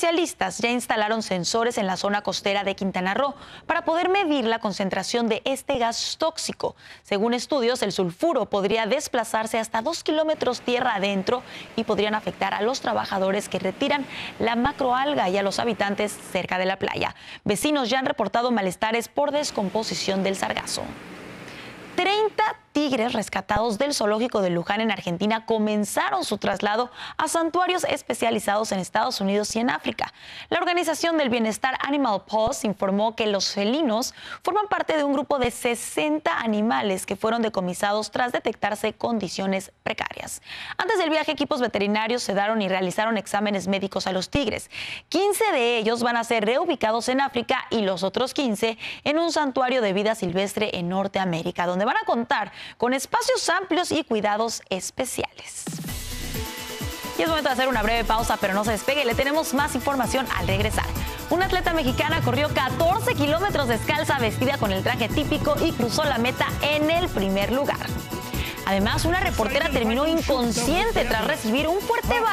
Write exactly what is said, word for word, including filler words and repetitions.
especialistas ya instalaron sensores en la zona costera de Quintana Roo para poder medir la concentración de este gas tóxico. Según estudios, el sulfuro podría desplazarse hasta dos kilómetros tierra adentro y podrían afectar a los trabajadores que retiran la macroalga y a los habitantes cerca de la playa. Vecinos ya han reportado malestares por descomposición del sargazo. treinta tigres rescatados del zoológico de Luján en Argentina comenzaron su traslado a santuarios especializados en Estados Unidos y en África. La Organización del Bienestar Animal Paws informó que los felinos forman parte de un grupo de sesenta animales que fueron decomisados tras detectarse condiciones precarias. Antes del viaje, equipos veterinarios sedaron y realizaron exámenes médicos a los tigres. quince de ellos van a ser reubicados en África y los otros quince en un santuario de vida silvestre en Norteamérica, donde van a contar con espacios amplios y cuidados especiales. Y es momento de hacer una breve pausa, pero no se despegue, le tenemos más información al regresar. Una atleta mexicana corrió catorce kilómetros descalza vestida con el traje típico y cruzó la meta en el primer lugar. Además, una reportera terminó inconsciente tras recibir un fuerte